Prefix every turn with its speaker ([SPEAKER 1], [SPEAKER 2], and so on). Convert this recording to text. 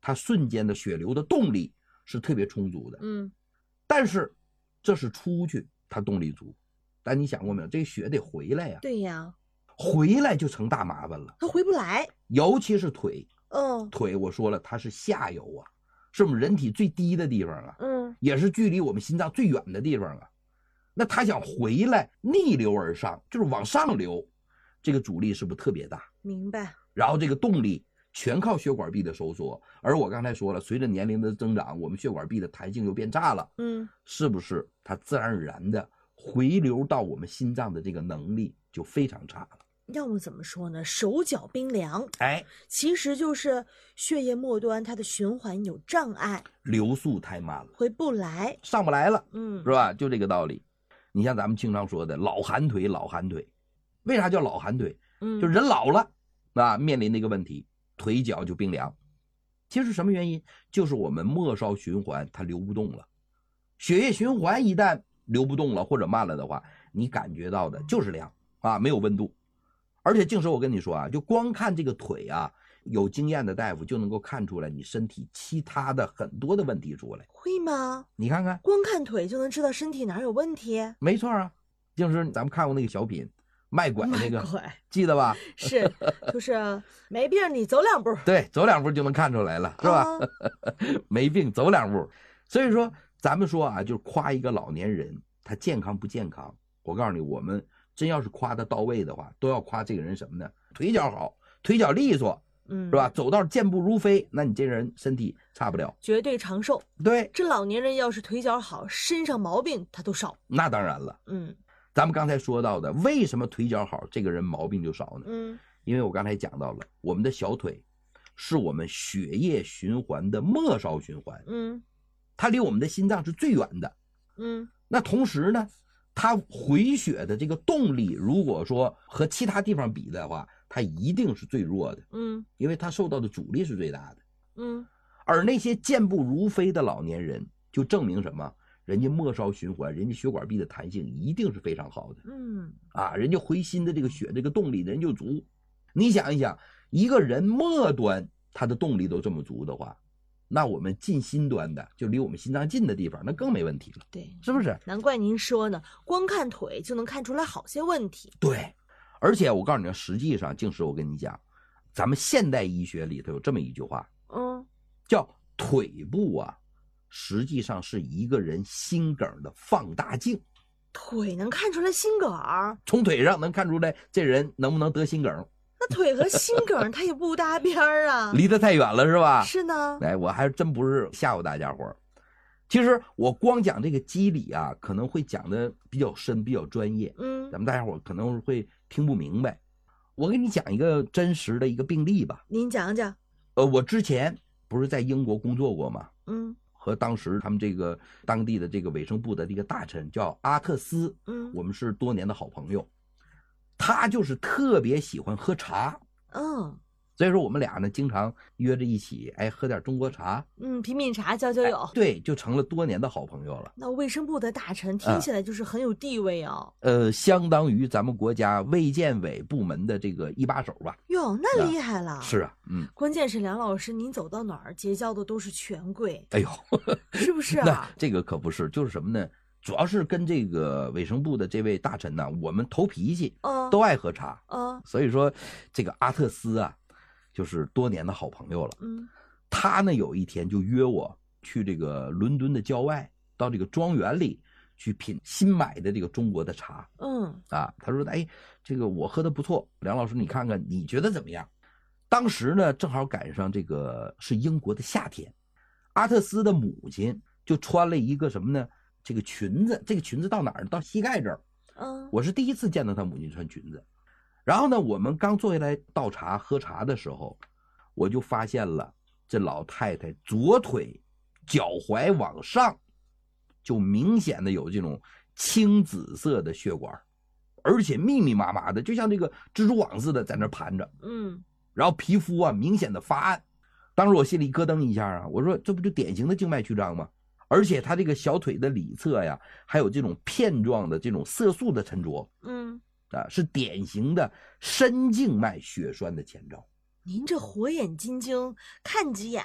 [SPEAKER 1] 它瞬间的血流的动力是特别充足的。但是这是出去它动力足，但你想过没有，这血得回来呀。
[SPEAKER 2] 对呀，
[SPEAKER 1] 回来就成大麻烦了，
[SPEAKER 2] 它回不来。
[SPEAKER 1] 尤其是腿。
[SPEAKER 2] 嗯，
[SPEAKER 1] 腿我说了，它是下游啊，是我们人体最低的地方啊，也是距离我们心脏最远的地方啊。那它想回来逆流而上，就是往上流，这个阻力是不是特别大？
[SPEAKER 2] 明白。
[SPEAKER 1] 然后这个动力全靠血管壁的收缩，而我刚才说了，随着年龄的增长，我们血管壁的弹性又变差了，是不是它自然而然的回流到我们心脏的这个能力就非常差了？
[SPEAKER 2] 要么怎么说呢？手脚冰凉，
[SPEAKER 1] 哎，
[SPEAKER 2] 其实就是血液末端它的循环有障碍，
[SPEAKER 1] 流速太慢了，
[SPEAKER 2] 回不来，
[SPEAKER 1] 上不来了，是吧？就这个道理。你像咱们经常说的老寒腿，老寒腿，为啥叫老寒腿？就人老了啊，面临的一个问题，腿脚就冰凉。其实什么原因？就是我们末梢循环它流不动了，血液循环一旦流不动了或者慢了的话，你感觉到的就是凉啊，没有温度。而且静时我跟你说啊，就光看这个腿啊，有经验的大夫就能够看出来你身体其他的很多的问题出来。
[SPEAKER 2] 会吗？
[SPEAKER 1] 你看看，
[SPEAKER 2] 光看腿就能知道身体哪有问题？
[SPEAKER 1] 没错啊，静时咱们看过那个小品卖拐那个，记得吧？
[SPEAKER 2] 是，就是没病你走两步，
[SPEAKER 1] 对，走两步就能看出来了，是吧？没病走两步。所以说咱们说啊，就是夸一个老年人他健康不健康，我告诉你，我们真要是夸他到位的话，都要夸这个人什么呢？腿脚好，腿脚利索，是吧？走道健步如飞，那你这人身体差不了，
[SPEAKER 2] 绝对长寿。
[SPEAKER 1] 对，
[SPEAKER 2] 这老年人要是腿脚好，身上毛病他都少。
[SPEAKER 1] 那当然了，咱们刚才说到的，为什么腿脚好，这个人毛病就少呢？因为我刚才讲到了，我们的小腿是我们血液循环的末梢循环，它离我们的心脏是最远的，那同时呢，它回血的这个动力，如果说和其他地方比的话，它一定是最弱的，因为它受到的阻力是最大的，而那些健步如飞的老年人，就证明什么？人家末梢循环，人家血管壁的弹性一定是非常好的，人家回心的这个血这个动力人就足。你想一想，一个人末端他的动力都这么足的话，那我们近心端的，就离我们心脏近的地方，那更没问题了，
[SPEAKER 2] 对，
[SPEAKER 1] 是不是？
[SPEAKER 2] 难怪您说呢，光看腿就能看出来好些问题。
[SPEAKER 1] 对，而且我告诉你，实际上，静时我跟你讲，咱们现代医学里头有这么一句话，叫腿部啊，实际上是一个人心梗的放大镜。
[SPEAKER 2] 腿能看出来心梗？
[SPEAKER 1] 从腿上能看出来这人能不能得心梗。
[SPEAKER 2] 那腿和心梗它也不搭边啊，
[SPEAKER 1] 离得太远了是吧？
[SPEAKER 2] 是呢。
[SPEAKER 1] 哎，我还真不是吓唬大家伙。其实我光讲这个机理啊，可能会讲的比较深，比较专业，咱们大家伙可能会听不明白。我给你讲一个真实的一个病例吧。
[SPEAKER 2] 您讲讲。
[SPEAKER 1] 我之前不是在英国工作过吗？和当时他们这个当地的这个卫生部的这个大臣叫阿特斯，我们是多年的好朋友。他就是特别喜欢喝茶，所以说我们俩呢经常约着一起，喝点中国茶，
[SPEAKER 2] 品品茶，交交友，
[SPEAKER 1] 对，就成了多年的好朋友了。
[SPEAKER 2] 那卫生部的大臣听起来就是很有地位啊，
[SPEAKER 1] 相当于咱们国家卫健委部门的这个一把手吧。
[SPEAKER 2] 哟，那厉害了。
[SPEAKER 1] 是啊，
[SPEAKER 2] 关键是梁老师，您走到哪儿结交的都是权贵，
[SPEAKER 1] 哎呦，
[SPEAKER 2] 是不是啊？
[SPEAKER 1] 那这个可不是，就是什么呢？主要是跟这个卫生部的这位大臣呢，我们投脾气，都爱喝茶，所以说这个阿特斯啊，就是多年的好朋友了。他呢有一天就约我去这个伦敦的郊外，到这个庄园里去品新买的这个中国的茶。他说，这个我喝的不错，梁老师你看看，你觉得怎么样？当时呢正好赶上这个是英国的夏天，阿特斯的母亲就穿了一个什么呢？这个裙子，这个裙子到哪儿？到膝盖这儿。我是第一次见到他母亲穿裙子。然后呢，我们刚坐下来倒茶喝茶的时候，我就发现了这老太太左腿脚踝往上就明显的有这种青紫色的血管，而且密密麻麻的，就像这个蜘蛛网似的在那盘着。然后皮肤啊明显的发暗。当时我心里咯噔一下啊，我说这不就典型的静脉曲张吗？而且他这个小腿的里侧呀，还有这种片状的这种色素的沉着，是典型的深静脉血栓的前兆。
[SPEAKER 2] 您这火眼金睛，看几眼